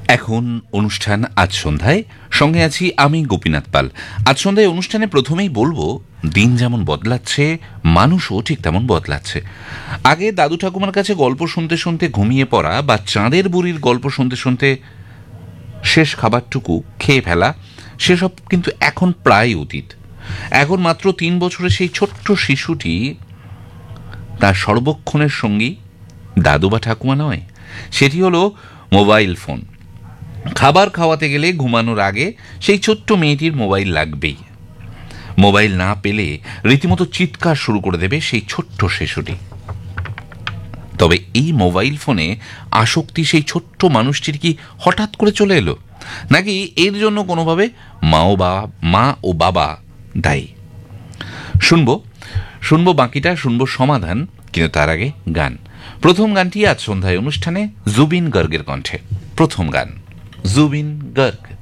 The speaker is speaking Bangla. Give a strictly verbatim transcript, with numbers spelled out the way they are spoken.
এখন অনুষ্ঠান আজ সন্ধ্যায়, সঙ্গে আছি আমি গোপীনাথ পাল। আজ সন্ধ্যায় অনুষ্ঠানে প্রথমেই বলবো, দিন যেমন বদলাচ্ছে মানুষও ঠিক তেমন বদলাচ্ছে। আগে দাদু ঠাকুমার কাছে গল্প শুনতে শুনতে ঘুমিয়ে পড়া বা চাঁদের বুড়ির গল্প শুনতে শুনতে শেষ খাবারটুকু খেয়ে ফেলা, সেসব কিন্তু এখন প্রায় অতীত। এখন মাত্র তিন বছরের সেই ছোট্ট শিশুটি তার সর্বক্ষণের সঙ্গী দাদু বা ঠাকুমা নয়, সেটি হলো মোবাইল ফোন। খাবার খাওয়াতে গেলে ঘুমানোর আগে সেই ছোট্ট মেয়েটির মোবাইল লাগবেই। মোবাইল না পেলে রীতিমতো চিৎকার শুরু করে দেবে সেই ছোট্ট শিশুটি। তবে এই মোবাইল ফোনে আসক্তি সেই ছোট্ট মানুষটির কি হঠাৎ করে চলে এলো, নাকি এর জন্য কোনোভাবে মা ও বাবা মা ও বাবা দায়ী? শুনবো শুনবো বাকিটা, শুনবো সমাধান, কিন্তু তার আগে গান। প্রথম গানটি আজ সন্ধ্যায় অনুষ্ঠানে জুবিন গার্গের কণ্ঠে। প্রথম গান, জুবিন গার্গ।